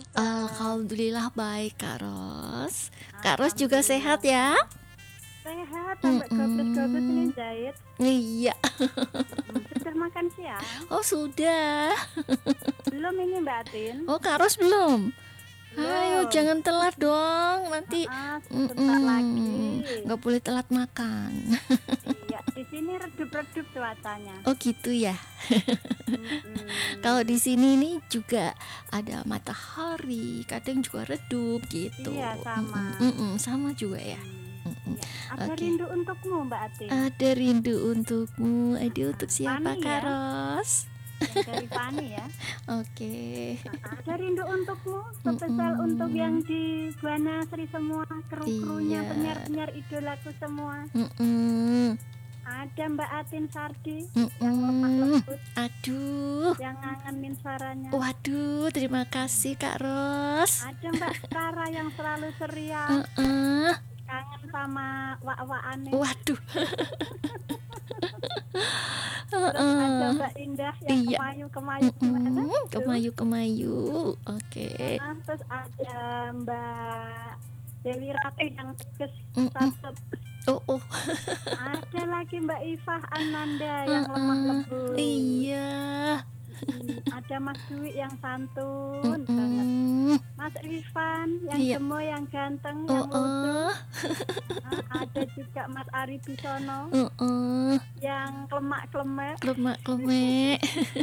kabar? Alhamdulillah baik Kak Ros. Kak Ros juga sehat Alhamdulillah. ya? Sehat sampai gabus-gabus ini Mm-mm. jahit. Iya. Sudah makan siang? Oh sudah. Belum ini Mbak Atin? Oh Kak Ros belum. Ayo Belum. jangan telat dong. Nanti Sebentar lagi. nggak boleh telat makan. Iya, di sini redup-redup cuacanya. Oh gitu ya. Mm-mm. Kalau di sini nih juga ada matahari, kadang juga redup gitu. Iya, sama. Sama juga ya. Iya. Ada Oke. rindu untukmu Mbak Atin. Ada rindu untukmu. Aduh, untuk siapa Fani Kak ya? Ros? Yang dari Fani ya. Oke. Ada rindu untukmu, spesial untuk yang di Buana Sri semua, kru-krunya, Iya. penyiar-penyiar idolaku semua. Mm-mm. Ada Mbak Atin Sardi yang Mm-mm. lemah lembut, Aduh. yang ngangenin suaranya. Waduh, terima kasih Kak Ros. Ada Mbak Kara yang selalu ceria, Heeh. kangen sama wak-wakane. Waduh. Terus ada Mbak Indah yang Iya. kemayu-kemayu gimana? Kemayu-kemayu. Oke. Terus ada Mbak Dewi Ratih yang tegas Mm-mm. satu. Oh. Ada lagi Mbak Ifah Ananda yang lemah lembut. Iya. Ada Mas Dwi yang santun banget. Mas Rifan yang Iya. gemoy, yang ganteng, yang lucu. Oh. Ada juga Mas Ari Bisono yang klemak-klemek. Klemak-klemek.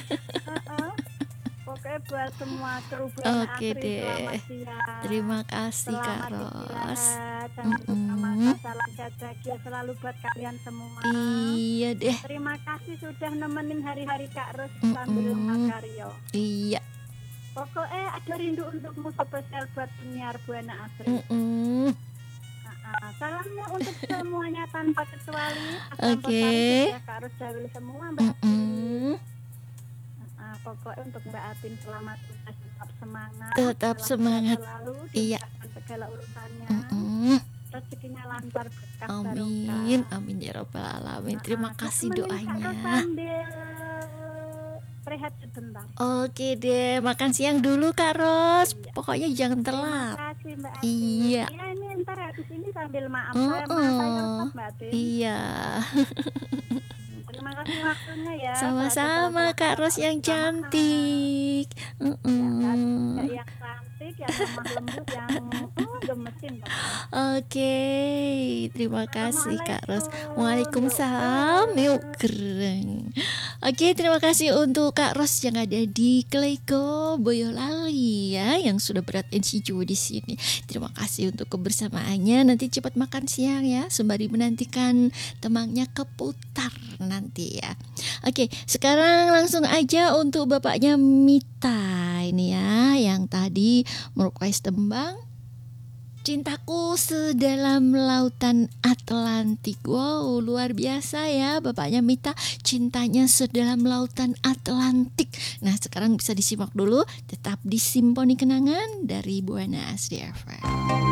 Pokoknya buat semua kru Oke Asri, deh. selamat siang. Terima kasih Kak Selamat Ros. istirahat, jangan lupa makan, salam sehat bahagia selalu buat kalian semua. Iya deh. Terima kasih sudah nemenin hari-hari Kak Ros sambil makaryo. Iya. Pokoknya ada rindu untukmu spesial buat penyiar Buana Asri. Salamnya untuk semuanya tanpa kecuali. Oke. Kak Ros Jawil semua Mbak Atin. Pokoknya untuk Mbak Atin selamat tetap semangat. Tetap semangat. Selalu Iya. segala urusannya. Rezekinya lancar berkah Amin. Amin ya rabbal alamin. Terima kasih doanya. Sambil rehat sebentar. Oke deh, makan siang dulu Kak Ros. Iya. Pokoknya jangan telat. Terima kasih Mbak Atin. Iya. Iya, ini ntar habis ini sambil maaf saya tetap Mbak Atin. Iya. Terima kasih waktunya ya. Sama-sama Kak Ros yang cantik. Yang cantik, yang lemah lembut, yang gemesin. Oke, terima kasih Kak Ros. Waalaikumsalam. Yuk keren. Oke, terima kasih untuk Kak Ros yang ada di Klego Boyolali ya, yang sudah beratensi juga di sini. Terima kasih untuk kebersamaannya. Nanti cepat makan siang ya, sembari menantikan temangnya keputar nanti ya. Oke, sekarang langsung aja untuk bapaknya Mita ini ya, yang tadi merequest tembang Cintaku Sedalam Lautan Atlantik. Wow, luar biasa ya bapaknya Mita, cintanya sedalam lautan Atlantik. Nah, sekarang bisa disimak dulu, tetap di Simponi Kenangan dari Buana Asri FM.